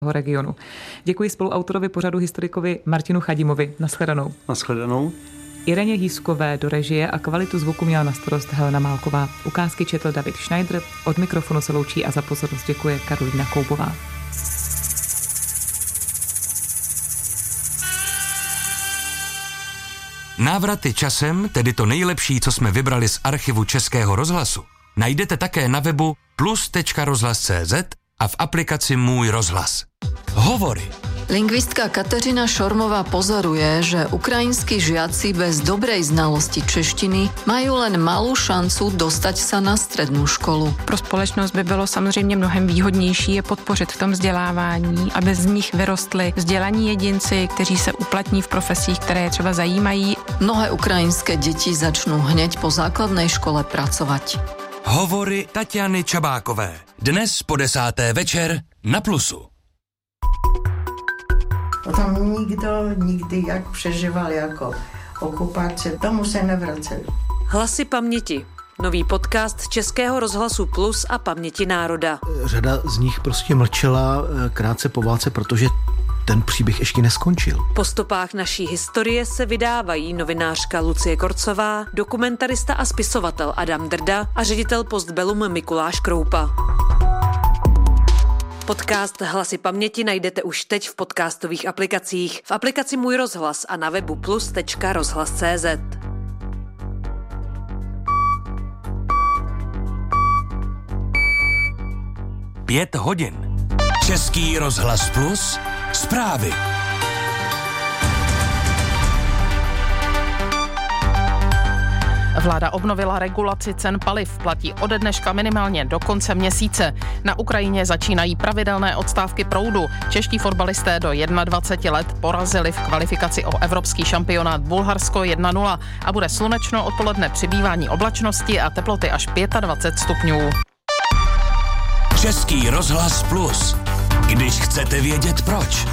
regionu. Děkuji spoluautorovi pořadu historikovi Martinu Chadimovi. Nashledanou. Nashledanou. Ireně Jízkové do režie a kvalitu zvuku měla na starost Helena Málková. Ukázky četl David Schneider, od mikrofonu se loučí a za pozornost děkuje Karolína Koubová. Návraty časem, tedy to nejlepší, co jsme vybrali z archivu Českého rozhlasu, najdete také na webu plus.rozhlas.cz a v aplikaci Můj rozhlas. Hovory. Lingvistka Kateřina Šormová pozoruje, že ukrajinskí žiaci bez dobrej znalosti češtiny mají len malou šancu dostať sa na střední školu. Pro společnost by bylo samozřejmě mnohem výhodnější je podpořit v tom vzdělávání, aby z nich vyrostli vzdělaní jedinci, kteří se uplatní v profesích, které je třeba zajímají. Mnohé ukrajinské děti začnou hned po základnej škole pracovat. Hovory Tatiany Čabákové. Dnes po 10. večer na Plusu. Tam nikdy jak přežíval jako okupace, tomu se nevraceli. Hlasy paměti. Nový podcast Českého rozhlasu Plus a Paměti národa. Řada z nich prostě mlčela krátce po válce, protože ten příběh ještě neskončil. Po stopách naší historie se vydávají novinářka Lucie Korcová, dokumentarista a spisovatel Adam Drda a ředitel Postbellum Mikuláš Kroupa. Podcast Hlasy paměti najdete už teď v podcastových aplikacích, v aplikaci Můj rozhlas a na webu plus.rozhlas.cz. 5 hodin. Český rozhlas Plus. Zprávy. Vláda obnovila regulaci cen paliv, platí ode dneška minimálně do konce měsíce. Na Ukrajině začínají pravidelné odstávky proudu. Čeští fotbalisté do 21 let porazili v kvalifikaci o evropský šampionát Bulharsko 1-0 a bude slunečno, odpoledne přibývání oblačnosti a teploty až 25 stupňů. Český rozhlas Plus. Když chcete vědět proč.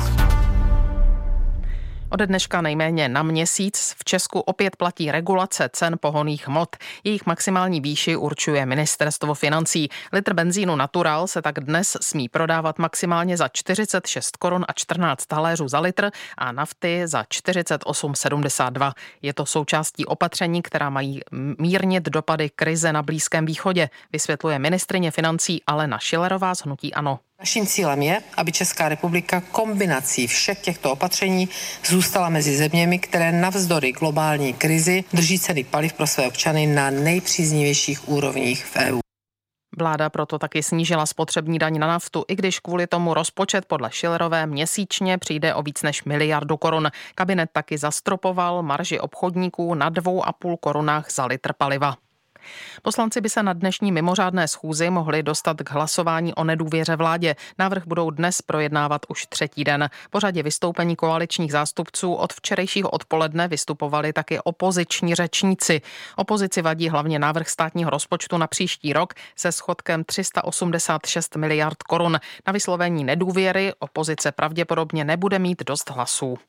Ode dneška nejméně na měsíc v Česku opět platí regulace cen pohonných hmot. Jejich maximální výši určuje ministerstvo financí. Litr benzínu Natural se tak dnes smí prodávat maximálně za 46 korun a 14 haléřů za litr a nafty za 48,72. Je to součástí opatření, která mají mírnit dopady krize na Blízkém východě, vysvětluje ministryně financí Alena Schillerová z hnutí ANO. Naším cílem je, aby Česká republika kombinací všech těchto opatření zůstala mezi zeměmi, které navzdory globální krizi drží ceny paliv pro své občany na nejpříznivějších úrovních v EU. Vláda proto taky snížila spotřební daň na naftu, i když kvůli tomu rozpočet podle Schillerové měsíčně přijde o víc než 1 miliardu korun. Kabinet taky zastropoval marži obchodníků na 2,5 korunách za litr paliva. Poslanci by se na dnešní mimořádné schůzi mohli dostat k hlasování o nedůvěře vládě. Návrh budou dnes projednávat už 3. den. Po řadě vystoupení koaličních zástupců od včerejšího odpoledne vystupovali taky opoziční řečníci. Opozici vadí hlavně návrh státního rozpočtu na příští rok se schodkem 386 miliard korun. Na vyslovení nedůvěry opozice pravděpodobně nebude mít dost hlasů.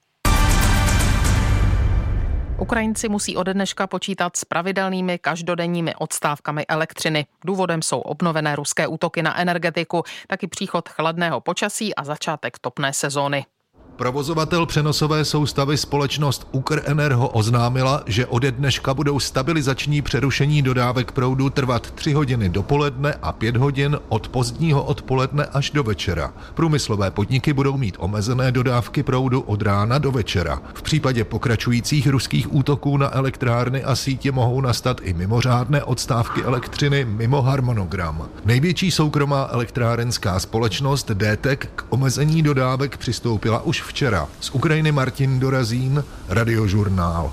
Ukrajinci musí ode dneška počítat s pravidelnými každodenními odstávkami elektřiny. Důvodem jsou obnovené ruské útoky na energetiku, taky příchod chladného počasí a začátek topné sezóny. Provozovatel přenosové soustavy společnost Ukrenergo oznámila, že ode dneška budou stabilizační přerušení dodávek proudu trvat 3 hodiny dopoledne a 5 hodin od pozdního odpoledne až do večera. Průmyslové podniky budou mít omezené dodávky proudu od rána do večera. V případě pokračujících ruských útoků na elektrárny a sítě mohou nastat i mimořádné odstávky elektřiny mimo harmonogram. Největší soukromá elektrárenská společnost DTEK k omezení dodávek přistoupila už včera. Z Ukrajiny Martin Dorazín, Radiožurnál.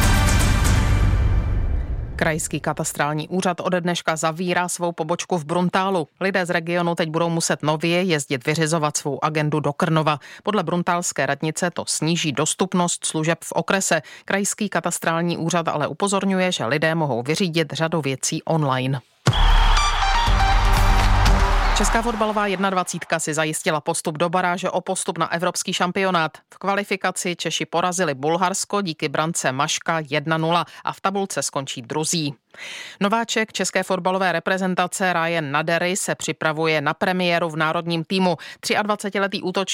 Krajský katastrální úřad ode dneška zavírá svou pobočku v Bruntálu. Lidé z regionu teď budou muset nově jezdit vyřizovat svou agendu do Krnova. Podle bruntálské radnice to sníží dostupnost služeb v okrese. Krajský katastrální úřad ale upozorňuje, že lidé mohou vyřídit řadu věcí online. Česká fotbalová 21 si zajistila postup do baráže o postup na evropský šampionát. V kvalifikaci Češi porazili Bulharsko díky brance Maška 1-0 a v tabulce skončí druzí. Nováček české fotbalové reprezentace Ryan Nadery se připravuje na premiéru v národním týmu. 23letý útočník